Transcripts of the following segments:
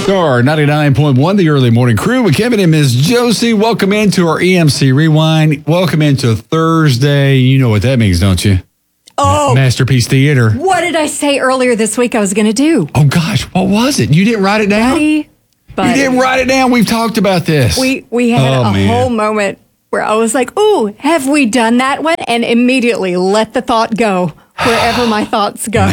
Star 99.1, the early morning crew with Kevin and Ms. Josie. Welcome into our EMC Rewind. Welcome into Thursday. You know what that means, don't you? Oh. Masterpiece Theater. What did I say earlier this week I was going to do? Oh, gosh. What was it? You didn't write it down? Buddy. You didn't write it down. We've talked about this. We had whole moment where I was like, ooh, have we done that one? And immediately let the thought go wherever my thoughts go.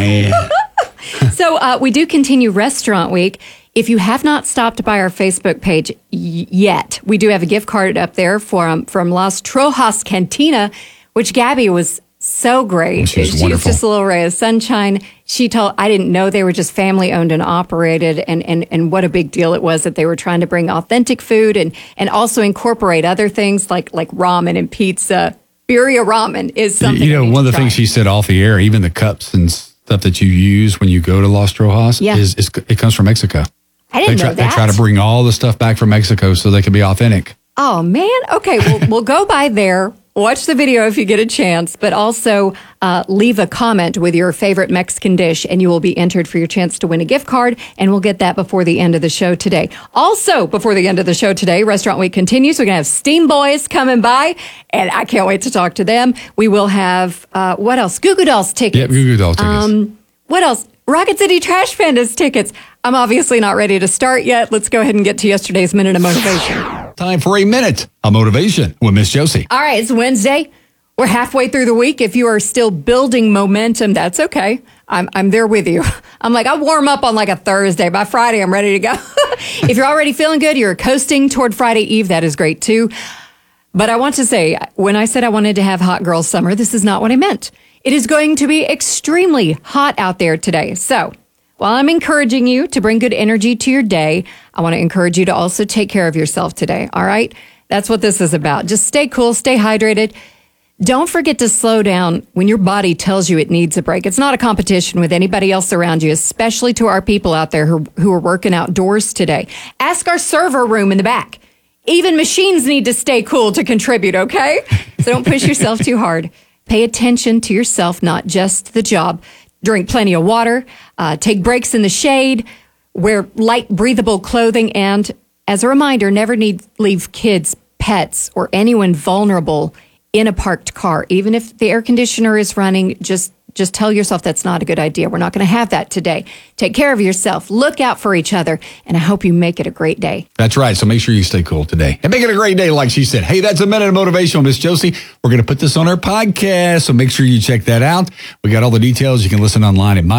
So we do continue Restaurant Week. If you have not stopped by our Facebook page yet, we do have a gift card up there from Las Trojas Cantina, which Gabby was so great. She was wonderful. Just a little ray of sunshine. She told, I didn't know they were just family owned and operated, and what a big deal it was that they were trying to bring authentic food and also incorporate other things like ramen and pizza. Birria ramen is something. You know, one of the things she said off the air, even the cups and stuff that you use when you go to Las Trojas, it comes from Mexico. I didn't know that. They try to bring all the stuff back from Mexico so they can be authentic. Oh, man. Okay, we'll go by there. Watch the video if you get a chance, but also leave a comment with your favorite Mexican dish, and you will be entered for your chance to win a gift card, and we'll get that before the end of the show today. Also, before the end of the show today, Restaurant Week continues. We're going to have Steam Boys coming by, and I can't wait to talk to them. We will have, what else? Goo Goo Dolls tickets. Yeah, Goo Goo Dolls tickets. What else? Rocket City Trash Pandas tickets. I'm obviously not ready to start yet. Let's go ahead and get to yesterday's Minute of Motivation. Time for a Minute of Motivation with Miss Josie. All right, it's Wednesday. We're halfway through the week. If you are still building momentum, that's okay. I'm there with you. I'm like, I warm up on like a Thursday. By Friday, I'm ready to go. If you're already feeling good, you're coasting toward Friday Eve, that is great too. But I want to say, when I said I wanted to have hot girl summer, this is not what I meant. It is going to be extremely hot out there today. So while I'm encouraging you to bring good energy to your day, I want to encourage you to also take care of yourself today. All right? That's what this is about. Just stay cool, stay hydrated. Don't forget to slow down when your body tells you it needs a break. It's not a competition with anybody else around you, especially to our people out there who are working outdoors today. Ask our server room in the back. Even machines need to stay cool to contribute, okay? So don't push yourself too hard. Pay attention to yourself, not just the job. Drink plenty of water, take breaks in the shade, wear light, breathable clothing, and as a reminder, never leave kids, pets, or anyone vulnerable in a parked car. Even if the air conditioner is running, just tell yourself that's not a good idea. We're not going to have that today. Take care of yourself. Look out for each other. And I hope you make it a great day. That's right. So make sure you stay cool today. And make it a great day, like she said. Hey, that's a Minute of Motivation, Miss Josie. We're going to put this on our podcast, so make sure you check that out. We got all the details. You can listen online at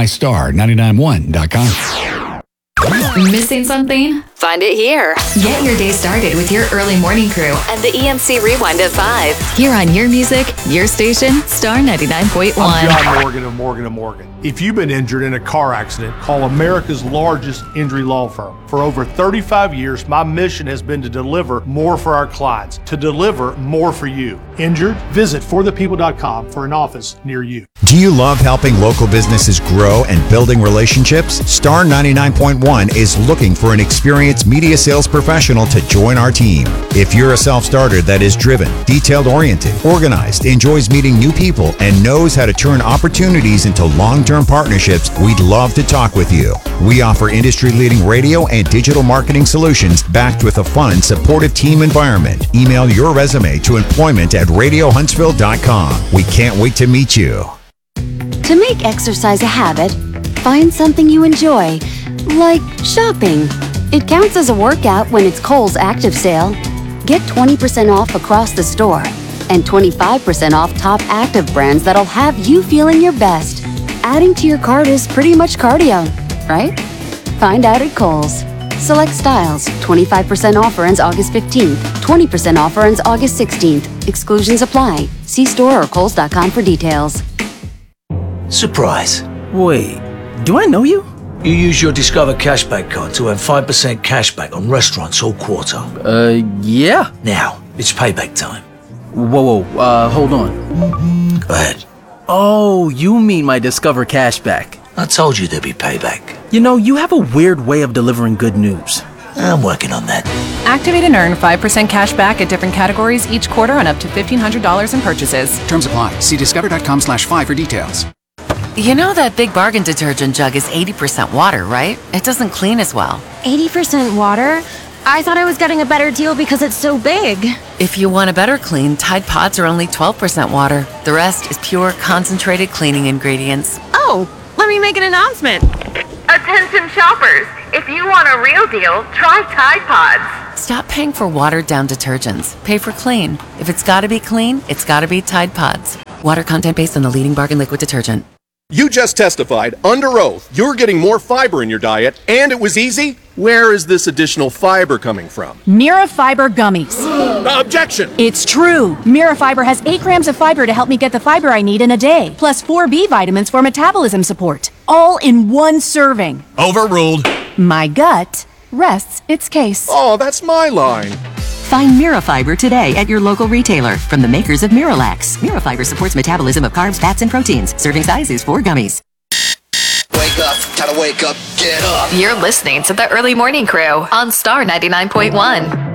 mystar991.com. Missing something? Find it here. Get your day started with your early morning crew and the EMC Rewind at 5. Here on your music, your station, Star 99.1. I'm John Morgan of Morgan & Morgan. If you've been injured in a car accident, call America's largest injury law firm. For over 35 years, my mission has been to deliver more for our clients, to deliver more for you. Injured? Visit forthepeople.com for an office near you. Do you love helping local businesses grow and building relationships? Star 99.1 is looking for an experienced media sales professional to join our team. If you're a self-starter that is driven, detailed-oriented, organized, enjoys meeting new people, and knows how to turn opportunities into long-term partnerships, we'd love to talk with you. We offer industry-leading radio and digital marketing solutions backed with a fun, supportive team environment. Email your resume to employment@radiohuntsville.com. We can't wait to meet you. To make exercise a habit, find something you enjoy, like shopping. It counts as a workout when it's Kohl's Active Sale. Get 20% off across the store and 25% off top active brands that'll have you feeling your best. Adding to your cart is pretty much cardio, right? Find out at Kohl's. Select styles. 25% offer ends August 15th. 20% offer ends August 16th. Exclusions apply. See store or kohls.com for details. Surprise. Wait, do I know you? You use your Discover Cashback card to earn 5% cashback on restaurants all quarter. Yeah. Now, it's payback time. Whoa, hold on. Go ahead. Oh, you mean my Discover Cashback. I told you there'd be payback. You know, you have a weird way of delivering good news. I'm working on that. Activate and earn 5% cash back at different categories each quarter on up to $1,500 in purchases. Terms apply. See discover.com/5 for details. You know that Big Bargain detergent jug is 80% water, right? It doesn't clean as well. 80% water? I thought I was getting a better deal because it's so big. If you want a better clean, Tide Pods are only 12% water. The rest is pure, concentrated cleaning ingredients. Oh, let me make an announcement. Attention shoppers, if you want a real deal, try Tide Pods. Stop paying for watered-down detergents. Pay for clean. If it's gotta be clean, it's gotta be Tide Pods. Water content based on the leading bargain liquid detergent. You just testified under oath you're getting more fiber in your diet, and it was easy? Where is this additional fiber coming from? Mira Fiber Gummies. Objection! It's true. Mira Fiber has 8 grams of fiber to help me get the fiber I need in a day, plus 4 B vitamins for metabolism support. All in one serving. Overruled. My gut rests its case. Oh, that's my line. Find Mira Fiber today at your local retailer from the makers of Miralax. Mira Fiber supports metabolism of carbs, fats, and proteins. Serving size is 4 gummies. Wake up, gotta wake up, get up. You're listening to the Early Morning Crew on Star 99.1.